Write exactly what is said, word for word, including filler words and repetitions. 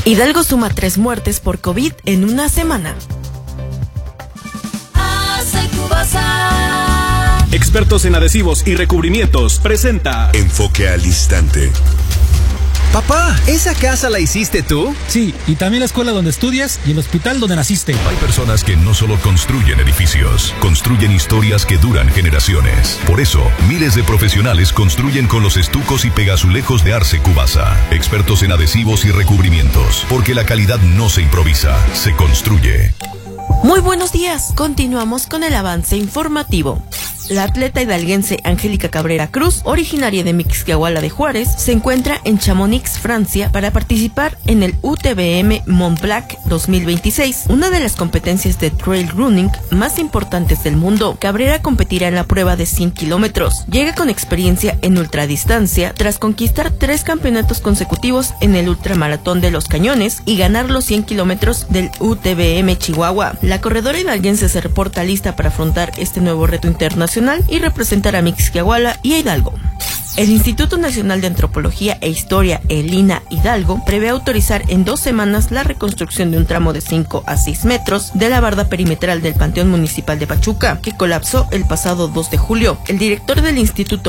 Hidalgo suma tres muertes por COVID en una semana. Expertos en adhesivos y recubrimientos presenta Enfoque al Instante. Papá, ¿esa casa la hiciste tú? Sí, y también la escuela donde estudias y el hospital donde naciste. Hay personas que no solo construyen edificios, construyen historias que duran generaciones. Por eso, miles de profesionales construyen con los estucos y pegazulejos de Arce Cubasa. Expertos en adhesivos y recubrimientos, porque la calidad no se improvisa, se construye. Muy buenos días, continuamos con el avance informativo. La atleta hidalguense Angélica Cabrera Cruz, originaria de Mixquiahuala de Juárez, se encuentra en Chamonix, Francia, para participar en el U T B M Mont Blanc dos mil veintiséis, una de las competencias de trail running más importantes del mundo. Cabrera competirá en la prueba de cien kilómetros. Llega con experiencia en ultradistancia tras conquistar tres campeonatos consecutivos en el ultramaratón de Los Cañones y ganar los cien kilómetros del U T B M Chihuahua. La corredora hidalguense se reporta lista para afrontar este nuevo reto internacional y representar a Mixquiahuala y a Hidalgo. El Instituto Nacional de Antropología e Historia, el I N A Hidalgo, prevé autorizar en dos semanas la reconstrucción de un tramo de cinco a seis metros de la barda perimetral del Panteón Municipal de Pachuca, que colapsó el pasado dos de julio. El director del instituto,